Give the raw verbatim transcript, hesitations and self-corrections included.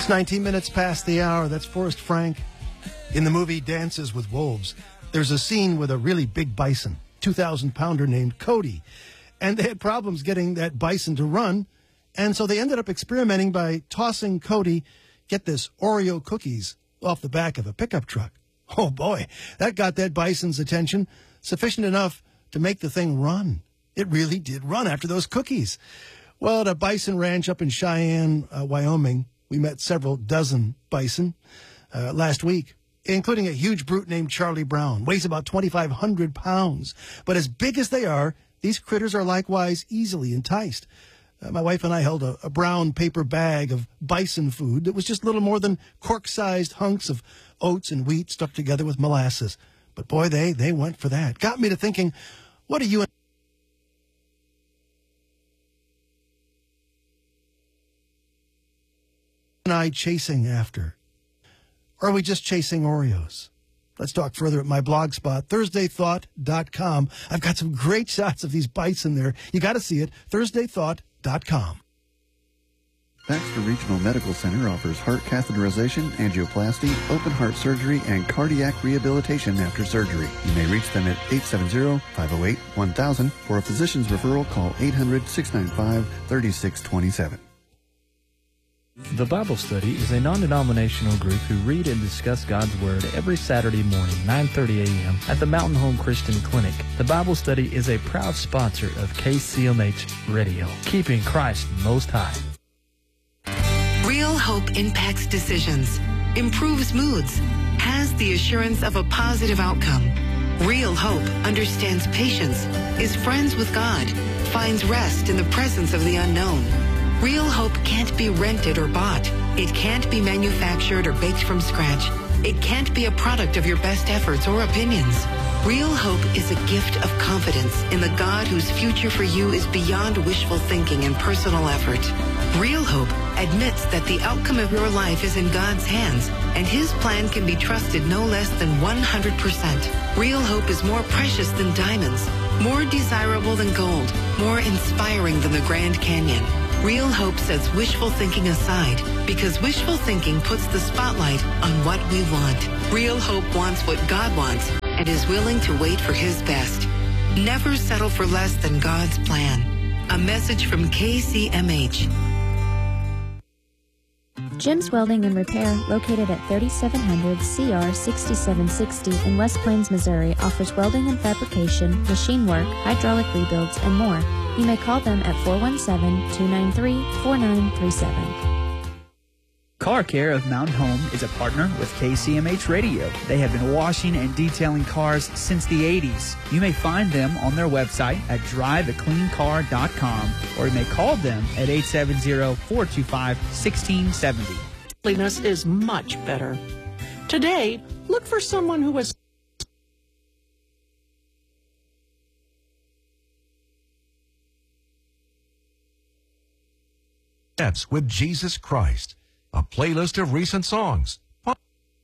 It's nineteen minutes past the hour. That's Forrest Frank. In the movie Dances with Wolves, there's a scene with a really big bison, two thousand pounder named Cody. And they had problems getting that bison to run. And so they ended up experimenting by tossing Cody, get this, Oreo cookies off the back of a pickup truck. Oh, boy, that got that bison's attention, sufficient enough to make the thing run. It really did run after those cookies. Well, at a bison ranch up in Cheyenne, uh, Wyoming, we met several dozen bison uh, last week, including a huge brute named Charlie Brown. Weighs about twenty-five hundred pounds. But as big as they are, these critters are likewise easily enticed. Uh, my wife and I held a, a brown paper bag of bison food that was just little more than cork-sized hunks of oats and wheat stuck together with molasses. But boy, they, they went for that. Got me to thinking, what are you and I chasing after? Or are we just chasing Oreos? Let's talk further at my blog spot, thursday thought dot com. I've got some great shots of these bison there. You got to see it, thursday thought dot com. Baxter Regional Medical Center offers heart catheterization, angioplasty, open heart surgery, and cardiac rehabilitation after surgery. You may reach them at eight seven zero, five oh eight, one thousand. For a physician's referral, call eight hundred, six nine five, three six two seven. The Bible Study is a non-denominational group who read and discuss God's Word every Saturday morning, nine thirty a.m. at the Mountain Home Christian Clinic. The Bible Study is a proud sponsor of K C M H Radio, keeping Christ most high. Real hope impacts decisions, improves moods, has the assurance of a positive outcome. Real hope understands patience, is friends with God, finds rest in the presence of the unknown. Real hope can't be rented or bought. It can't be manufactured or baked from scratch. It can't be a product of your best efforts or opinions. Real hope is a gift of confidence in the God whose future for you is beyond wishful thinking and personal effort. Real hope admits that the outcome of your life is in God's hands, and His plan can be trusted no less than one hundred percent. Real hope is more precious than diamonds, more desirable than gold, more inspiring than the Grand Canyon. Real hope sets wishful thinking aside because wishful thinking puts the spotlight on what we want. Real hope wants what God wants and is willing to wait for His best. Never settle for less than God's plan. A message from K C M H. Jim's Welding and Repair, located at thirty-seven hundred C R sixty-seven sixty in West Plains, Missouri, offers welding and fabrication, machine work, hydraulic rebuilds, and more. You may call them at four one seven, two nine three, four nine three seven. Car Care of Mountain Home is a partner with K C M H Radio. They have been washing and detailing cars since the eighties. You may find them on their website at drive a clean car dot com, or you may call them at eight seven zero, four two five, one six seven zero. Cleanliness is much better. Today, look for someone who has Steps with Jesus Christ, a playlist of recent songs,